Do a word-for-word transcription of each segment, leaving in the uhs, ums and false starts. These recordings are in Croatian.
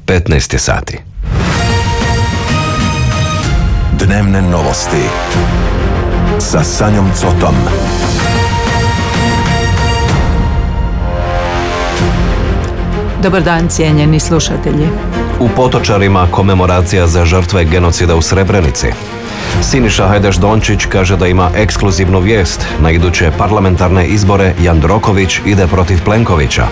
petnaest je sati. Dnevne novosti sa Sanjom Cotom. Dobar dan, cijenjeni slušatelji. U Potočarima komemoracija za žrtve genocida u Srebrenici. Siniša Hajdaš-Dončić kaže da ima ekskluzivnu vijest. Na iduće parlamentarne izbore Jandroković ide protiv Plenkovića.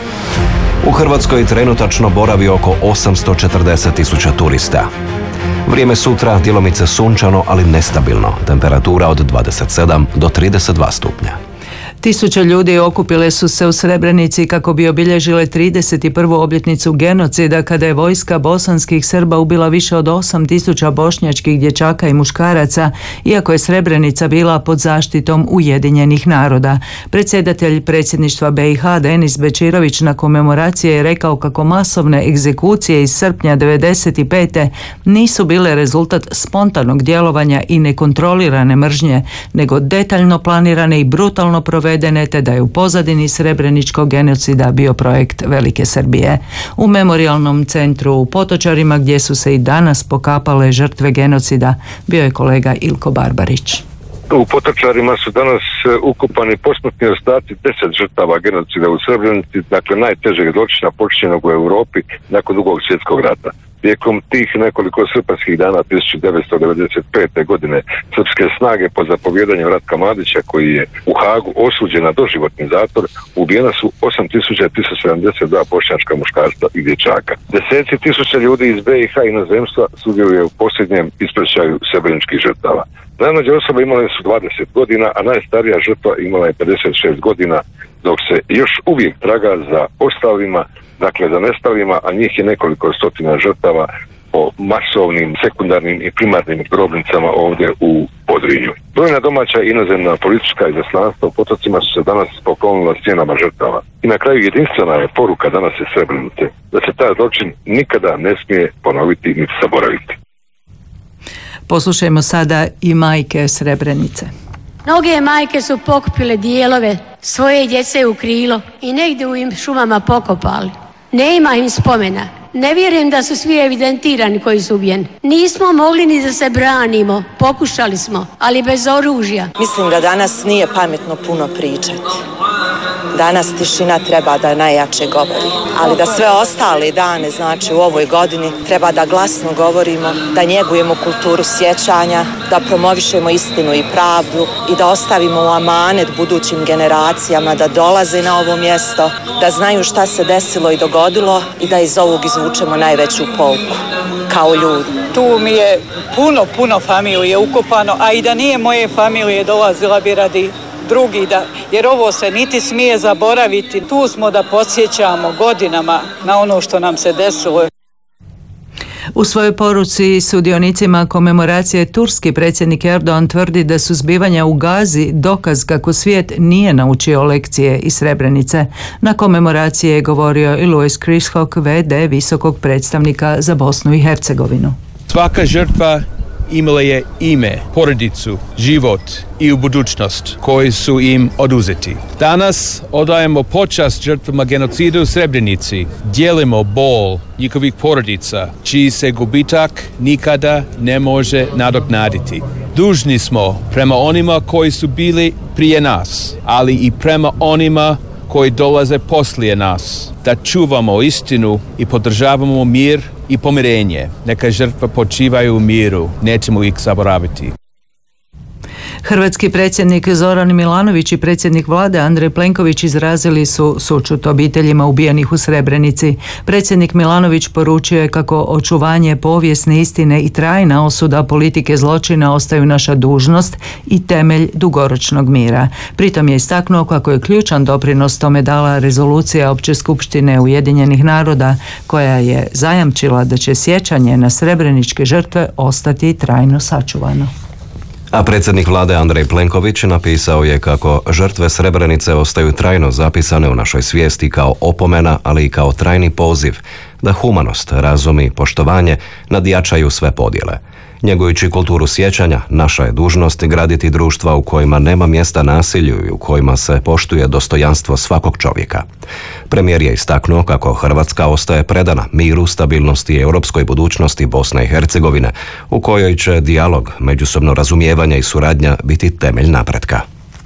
U Hrvatskoj trenutačno boravi oko osamsto četrdeset tisuća turista. Vrijeme sutra djelomice sunčano, ali nestabilno. Temperatura od dvadeset sedam do trideset dva stupnja. Tisuće ljudi okupile su se u Srebrenici kako bi obilježile trideset prvu obljetnicu genocida kada je vojska bosanskih Srba ubila više od osam tisuća bošnjačkih dječaka i muškaraca, iako je Srebrenica bila pod zaštitom Ujedinjenih naroda. Predsjedatelj predsjedništva be i ha Denis Bečirović na komemoraciji je rekao kako masovne egzekucije iz srpnja devedeset pete nisu bile rezultat spontanog djelovanja i nekontrolirane mržnje, nego detaljno planirane i brutalno provedene, te da je u pozadini srebreničkog genocida bio projekt Velike Srbije. U memorijalnom centru u Potočarima, gdje su se i danas pokapale žrtve genocida, bio je kolega Ilko Barbarić. U Potočarima su danas ukopani posmrtni ostaci deset žrtava genocida u Srebrenici, dakle najtežeg zločina počinjenog u Europi nakon Drugog svjetskog rata. Tijekom tih nekoliko srpanjskih dana tisuću devetsto devedeset pete. godine srpske snage pod zapovjedanjem Ratka Mladića, koji je u Hagu osuđen na doživotni zatvor, ubijena su osam tisuća tristo sedamdeset dva bošnjačka muškarca i dječaka. Deseci tisuća ljudi iz be i ha i inozemstva sudjeluje u posljednjem ispraćaju srebreničkih žrtava. Najmlađe osobe imale su dvadeset godina, a najstarija žrtva imala je pedeset šest godina, dok se još uvijek traga za ostalima, dakle za nestalima, a njih je nekoliko stotina žrtava po masovnim, sekundarnim i primarnim grobnicama ovdje u Podrinju. Brojna domaća i inozemna politička izaslanstva u Potocima su se danas poklonila sjenama žrtava. I na kraju jedinstvena je poruka danas iz Srebrenice, da se taj zločin nikada ne smije ponoviti niti zaboraviti. Poslušajmo sada i majke Srebrenice. Mnoge majke su pokupile dijelove svoje djece u krilo i negdje u im šumama pokopali. Ne ima im spomena. Ne vjerujem da su svi evidentirani koji su ubijeni. Nismo mogli ni da se branimo. Pokušali smo, ali bez oružja. Mislim da danas nije pametno puno pričati. Danas tišina treba da najjače govori. Ali da sve ostale dane, znači u ovoj godini, treba da glasno govorimo, da njegujemo kulturu sjećanja, da promovišemo istinu i pravdu i da ostavimo u amanet budućim generacijama da dolaze na ovo mjesto, da znaju šta se desilo i dogodilo i da iz ovog izvučemo najveću pouku kao ljudi. Tu mi je puno, puno familije ukopano, a i da nije moje familije dolazila bi radi drugi, da, jer ovo se niti smije zaboraviti. Tu smo da podsjećamo godinama na ono što nam se desilo. U svojoj poruci sudionicima komemoracije turski predsjednik Erdogan tvrdi da su zbivanja u Gazi dokaz kako svijet nije naučio lekcije iz Srebrenice. Na komemoraciji je govorio i Louis Krishok, ve de visokog predstavnika za Bosnu i Hercegovinu. Svaka žrtva imala je ime, porodicu, život i u budućnost koji su im oduzeti. Danas odajemo počast žrtvama genocida u Srebrenici. Dijelimo bol njihovih porodica, čiji se gubitak nikada ne može nadoknaditi. Dužni smo prema onima koji su bili prije nas, ali i prema onima koji dolaze poslije nas, da čuvamo istinu i podržavamo mir i pomirenje. Neka žrtve počivaju u miru, nećemo ih zaboraviti. Hrvatski predsjednik Zoran Milanović i predsjednik vlade Andrej Plenković izrazili su sućut obiteljima ubijenih u Srebrenici. Predsjednik Milanović poručio je kako očuvanje povijesne istine i trajna osuda politike zločina ostaju naša dužnost i temelj dugoročnog mira. Pritom je istaknuo kako je ključan doprinos tome dala rezolucija Opće skupštine Ujedinjenih naroda, koja je zajamčila da će sjećanje na srebreničke žrtve ostati trajno sačuvano. A predsjednik vlade Andrej Plenković napisao je kako žrtve Srebrenice ostaju trajno zapisane u našoj svijesti kao opomena, ali i kao trajni poziv da humanost, razum i poštovanje nadjačaju sve podjele. Njegujući kulturu sjećanja, naša je dužnost graditi društva u kojima nema mjesta nasilju i u kojima se poštuje dostojanstvo svakog čovjeka. Premijer je istaknuo kako Hrvatska ostaje predana miru, stabilnosti i europskoj budućnosti Bosne i Hercegovine, u kojoj će dijalog, međusobno razumijevanje i suradnja biti temelj napretka.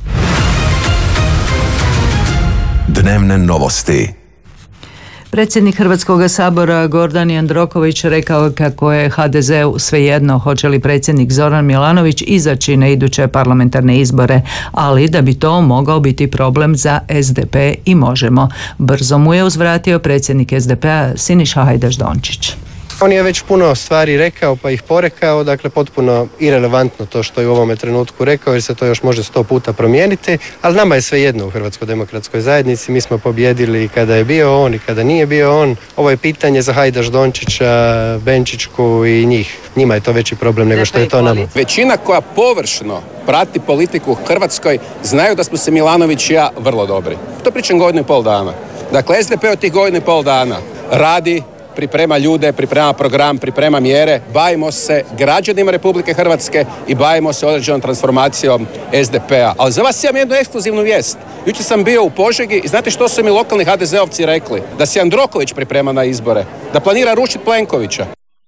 Dnevne novosti. Predsjednik Hrvatskog sabora Gordan Jandroković rekao je kako je ha de zeu svejedno hoće li predsjednik Zoran Milanović izaći na iduće parlamentarne izbore, ali da bi to mogao biti problem za es de pe i Možemo. Brzo mu je uzvratio predsjednik es de pe-a Siniša Hajdaš Dončić. On je već puno stvari rekao pa ih porekao, dakle potpuno irelevantno to što je u ovome trenutku rekao jer se to još može sto puta promijeniti, ali nama je svejedno u Hrvatskoj demokratskoj zajednici, mi smo pobjedili kada je bio on i kada nije bio on. Ovo je pitanje za Hajdaš Dončića, Benčićku i njih. Njima je to veći problem nego što je to nama. Većina koja površno prati politiku u Hrvatskoj znaju da smo se Milanović i ja vrlo dobri. To pričam godinu i pol dana. Dakle, es de pe od tih godinu i pol dana radi, priprema ljude, priprema program, priprema mjere, bavimo se građanima Republike Hrvatske i bavimo se određenom transformacijom es de pe-a. Ali za vas imam jednu ekskluzivnu vijest. Jučer sam bio u Požegi i znate što su mi lokalni ha de zeovci rekli? Da se Jandroković priprema na izbore, da planira rušiti Plenkovića.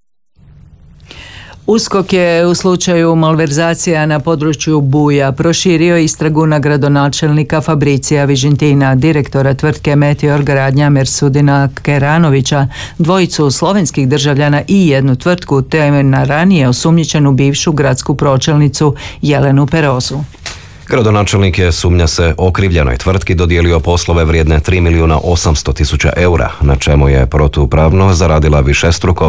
USKOK je u slučaju malverzacija na području Buja proširio istragu na gradonačelnika Fabricija Vižintina, direktora tvrtke Meteor Gradnja Mersudina Keranovića, dvojicu slovenskih državljana i jednu tvrtku, te na ranije osumnjičenu bivšu gradsku pročelnicu Jelenu Perozu. Gradonačelnik je, sumnja se, okrivljenoj tvrtki dodijelio poslove vrijedne tri milijuna osamsto tisuća eura, na čemu je protupravno zaradila višestruko